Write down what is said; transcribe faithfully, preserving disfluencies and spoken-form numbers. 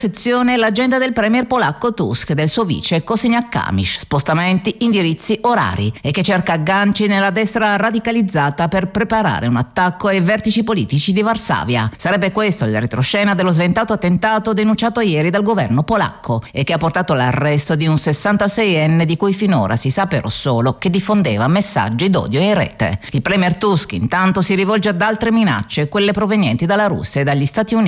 Perfezione l'agenda del premier polacco Tusk e del suo vice Kosiniak-Kamysz, spostamenti, indirizzi, orari, e che cerca agganci nella destra radicalizzata per preparare un attacco ai vertici politici di Varsavia. Sarebbe questo il retroscena dello sventato attentato denunciato ieri dal governo polacco e che ha portato all'arresto di un sessantaseienne di cui finora si sa però solo che diffondeva messaggi d'odio in rete. Il premier Tusk intanto si rivolge ad altre minacce, quelle provenienti dalla Russia e dagli Stati Uniti.